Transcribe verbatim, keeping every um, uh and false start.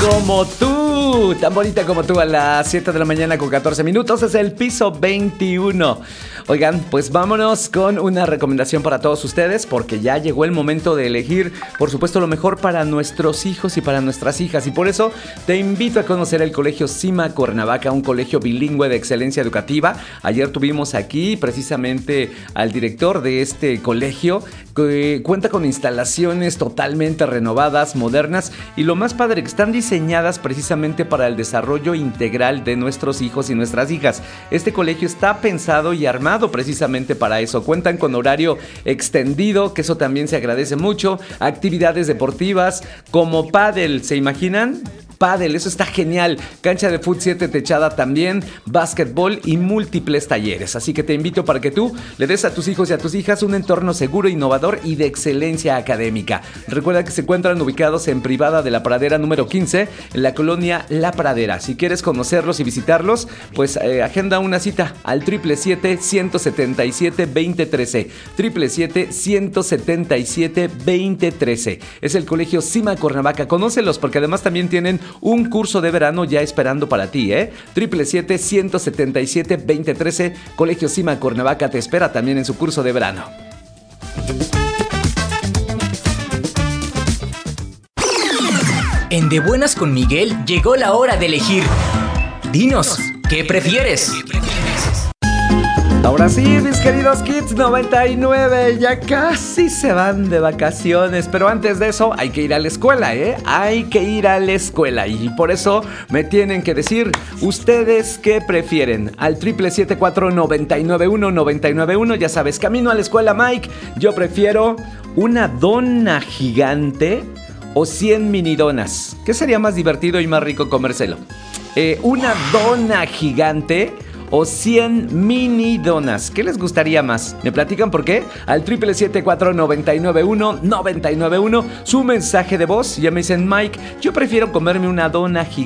como tú, tan bonita como tú, a las siete de la mañana con catorce minutos, es el piso veintiuno. Oigan, pues vámonos con una recomendación para todos ustedes, porque ya llegó el momento de elegir, por supuesto, lo mejor para nuestros hijos y para nuestras hijas, y por eso te invito a conocer el Colegio Sima Cuernavaca, un colegio bilingüe de excelencia educativa. Ayer tuvimos aquí precisamente al director de este colegio, que cuenta con instalaciones totalmente renovadas, modernas, y lo más padre, que están diseñadas precisamente para el desarrollo integral de nuestros hijos y nuestras hijas. Este colegio está pensado y armado precisamente para eso. Cuentan con horario extendido, que eso también se agradece mucho, actividades deportivas como pádel, ¿se imaginan? Pádel, eso está genial. Cancha de fut siete techada también, básquetbol y múltiples talleres. Así que te invito para que tú le des a tus hijos y a tus hijas un entorno seguro, innovador y de excelencia académica. Recuerda que se encuentran ubicados en Privada de la Pradera número quince, en la colonia La Pradera. Si quieres conocerlos y visitarlos, pues eh, agenda una cita al siete siete siete, uno siete siete, dos cero uno tres. siete siete siete, uno siete siete, dos cero uno tres. Es el Colegio Sima Cuernavaca. Conócelos, porque además también tienen un curso de verano ya esperando para ti, ¿eh? siete siete siete, uno siete siete, dos cero uno tres. Colegio Sima Cuernavaca te espera también en su curso de verano. En De Buenas con Miguel llegó la hora de elegir. Dinos, ¿qué prefieres? Ahora sí, mis queridos Kids noventa y nueve, ya casi se van de vacaciones, pero antes de eso hay que ir a la escuela, ¿eh? Hay que ir a la escuela, y por eso me tienen que decir, ¿ustedes qué prefieren? Al siete siete cuatro, nueve nueve uno, nueve nueve uno, ya sabes, camino a la escuela, Mike. Yo prefiero una dona gigante o cien mini donas. ¿Qué sería más divertido y más rico comérselo? Eh, ¿Una dona gigante o cien mini donas? ¿Qué les gustaría más? ¿Me platican por qué? Al siete siete cuatro, nueve nueve uno, nueve nueve uno, su mensaje de voz. Ya me dicen, Mike, yo prefiero comerme una dona gigante.